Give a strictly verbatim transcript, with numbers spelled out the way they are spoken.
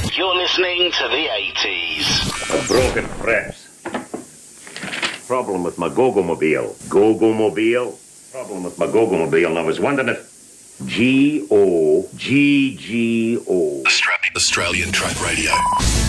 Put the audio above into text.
You're listening to the eighties. A broken press. Problem with my Gogomobile. Gogomobile? Problem with my Gogomobile, and I was wondering if G O G G O. Australian Truck Radio.